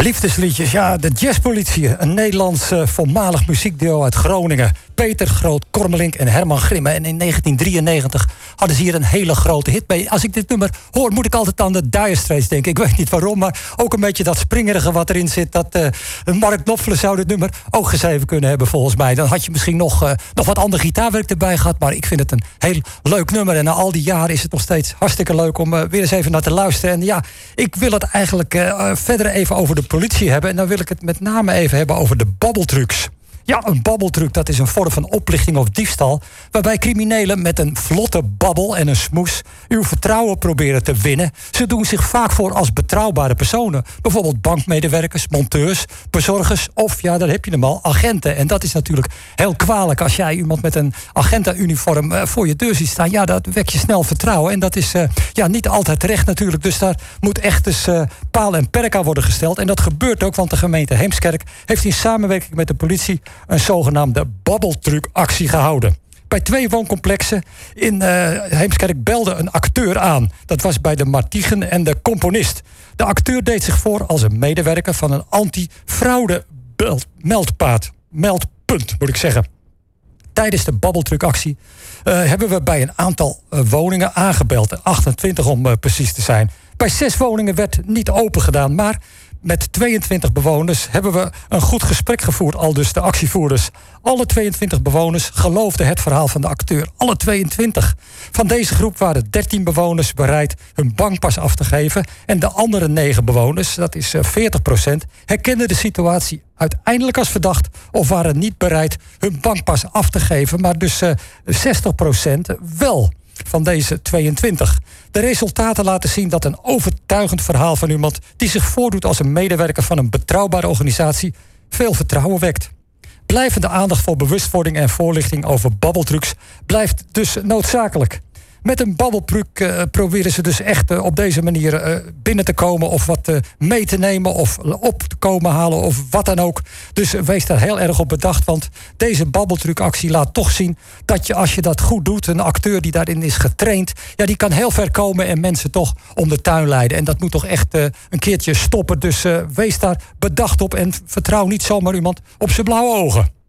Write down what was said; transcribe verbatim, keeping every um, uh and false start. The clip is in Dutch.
Liefdesliedjes, ja, de Jazzpolitie. Een Nederlands uh, voormalig muziekduo uit Groningen. Peter Groot-Kormelink en Herman Grimme. En in negentien drieënnegentig hadden ze hier een hele grote hit mee. Als ik dit nummer hoor, moet ik altijd aan de Dire Straits denken. Ik weet niet waarom, maar ook een beetje dat springerige wat erin zit. Dat uh, Mark Knopfler zou dit nummer ook geschreven kunnen hebben, volgens mij. Dan had je misschien nog, uh, nog wat ander gitaarwerk erbij gehad. Maar ik vind het een heel leuk nummer. En na al die jaren is het nog steeds hartstikke leuk om uh, weer eens even naar te luisteren. En ja, ik wil het eigenlijk uh, verder even over de politie hebben. En dan wil ik het met name even hebben over de babbeltrucs. Ja, een babbeltruc, dat is een vorm van oplichting of diefstal, waarbij criminelen met een vlotte babbel en een smoes uw vertrouwen proberen te winnen. Ze doen zich vaak voor als betrouwbare personen. Bijvoorbeeld bankmedewerkers, monteurs, bezorgers of, ja, daar heb je hem al, agenten. En dat is natuurlijk heel kwalijk als jij iemand met een agentenuniform uh, voor je deur ziet staan. Ja, dat wekt je snel vertrouwen. En dat is uh, ja, niet altijd terecht natuurlijk. Dus daar moet echt dus uh, paal en perk aan worden gesteld. En dat gebeurt ook, want de gemeente Heemskerk heeft in samenwerking met de politie een zogenaamde babbeltrucactie gehouden. Bij twee wooncomplexen in uh, Heemskerk belde een acteur aan. Dat was bij de Martigen en de componist. De acteur deed zich voor als een medewerker van een anti-fraude meldpaad. Meldpunt, moet ik zeggen. Tijdens de babbeltrucactie uh, hebben we bij een aantal uh, woningen aangebeld. achtentwintig om uh, precies te zijn. Bij zes woningen werd niet open gedaan, maar met tweeëntwintig bewoners hebben we een goed gesprek gevoerd, al dus de actievoerders. Alle tweeëntwintig bewoners geloofden het verhaal van de acteur. Alle tweeëntwintig. Van deze groep waren dertien bewoners bereid hun bankpas af te geven. En de andere negen bewoners, dat is veertig procent, herkenden de situatie uiteindelijk als verdacht of waren niet bereid hun bankpas af te geven. Maar dus uh, zestig procent wel van deze tweeëntwintig. De resultaten laten zien dat een overtuigend verhaal van iemand die zich voordoet als een medewerker van een betrouwbare organisatie veel vertrouwen wekt. Blijvende aandacht voor bewustwording en voorlichting over babbeltrucs blijft dus noodzakelijk. Met een babbeltruc uh, proberen ze dus echt uh, op deze manier uh, binnen te komen of wat uh, mee te nemen of op te komen halen of wat dan ook. Dus uh, wees daar heel erg op bedacht, want deze babbeltrucactie laat toch zien dat je, als je dat goed doet, een acteur die daarin is getraind, ja, die kan heel ver komen en mensen toch om de tuin leiden. En dat moet toch echt uh, een keertje stoppen. Dus uh, wees daar bedacht op en vertrouw niet zomaar iemand op zijn blauwe ogen.